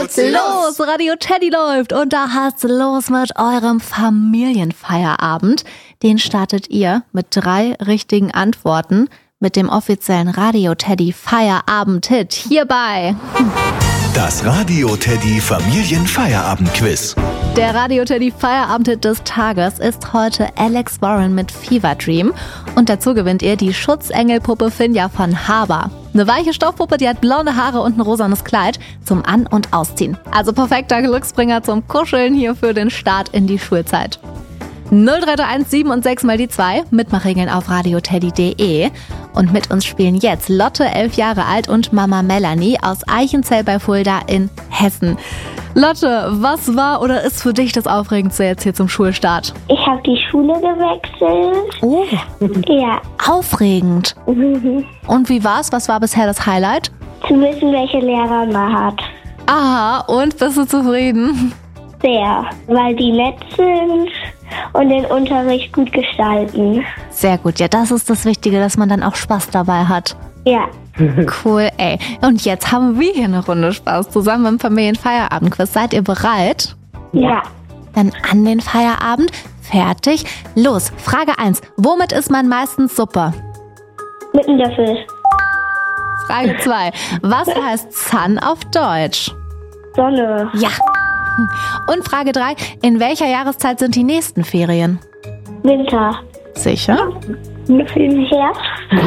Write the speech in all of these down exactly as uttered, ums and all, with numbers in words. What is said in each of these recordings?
hat's los, Radio Teddy läuft und da hat's los mit eurem Familienfeierabend. Den startet ihr mit drei richtigen Antworten mit dem offiziellen Radio Teddy Feierabend-Hit hierbei. Das Radio Teddy Familienfeierabend-Quiz. Der Radio Teddy Feierabend-Hit des Tages ist heute Alex Warren mit Fever Dream. Und dazu gewinnt ihr die Schutzengelpuppe Finja von Haber. Eine weiche Stoffpuppe, die hat blonde Haare und ein rosanes Kleid zum An- und Ausziehen. Also perfekter Glücksbringer zum Kuscheln hier für den Start in die Schulzeit. null drei drei eins sieben und sechs mal die zwei. Mitmachregeln auf radioteddy punkt de. Und mit uns spielen jetzt Lotte, elf Jahre alt, und Mama Melanie aus Eichenzell bei Fulda in Hessen. Lotte, was war oder ist für dich das Aufregendste jetzt hier zum Schulstart? Ich habe die Schule gewechselt. Oh, Ja, aufregend. Und wie war's? Was war bisher das Highlight? zu wissen, welche Lehrer man hat. Aha, und bist du zufrieden? Sehr, weil die nett sind und den Unterricht gut gestalten. Sehr gut, ja, das ist das Wichtige, dass man dann auch Spaß dabei hat. Ja, Cool, ey. Und jetzt haben wir hier eine Runde Spaß zusammen im Familienfeierabendquiz. Seid ihr bereit? ja, Dann an den Feierabend. Fertig. Los, Frage eins. Womit isst man meistens Suppe? mit einem Löffel. Frage zwei. Was heißt Sun auf Deutsch? Sonne. Ja. Und Frage drei. In welcher Jahreszeit sind die nächsten Ferien? Winter. Sicher? Im Herbst.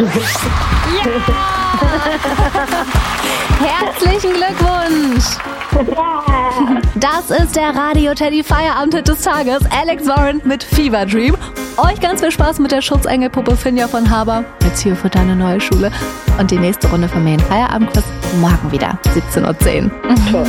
Herzlichen Glückwunsch! Ja. Das ist der Radio Teddy Feierabend des Tages. Alex Warren mit Fever Dream. Euch ganz viel Spaß mit der Schutzengelpuppe Finja von Haber. Jetzt hier für deine neue Schule. Und die nächste Runde Familienfeierabendquiz morgen wieder, siebzehn Uhr zehn.